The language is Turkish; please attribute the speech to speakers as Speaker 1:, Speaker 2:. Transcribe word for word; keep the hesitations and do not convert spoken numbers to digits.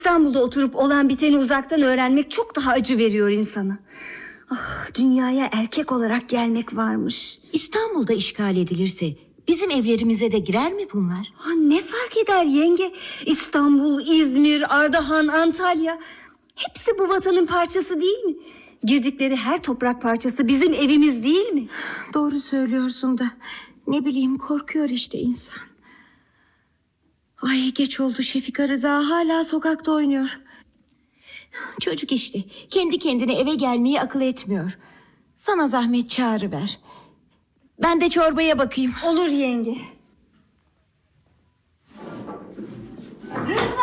Speaker 1: İstanbul'da oturup olan biteni uzaktan öğrenmek çok daha acı veriyor insana. Ah, dünyaya erkek olarak gelmek varmış.
Speaker 2: İstanbul'da işgal edilirse bizim evlerimize de girer mi bunlar?
Speaker 1: Ha, ne fark eder yenge? İstanbul, İzmir, Ardahan, Antalya, hepsi bu vatanın parçası değil mi? Girdikleri her toprak parçası bizim evimiz değil mi?
Speaker 2: Doğru söylüyorsun da ne bileyim, korkuyor işte insan. Ay, geç oldu, Şefika Rıza hala sokakta oynuyor. Çocuk işte, kendi kendine eve gelmeyi akıl etmiyor. Sana zahmet çağırıver. Ben de çorbaya bakayım.
Speaker 1: Olur yenge. Rıza!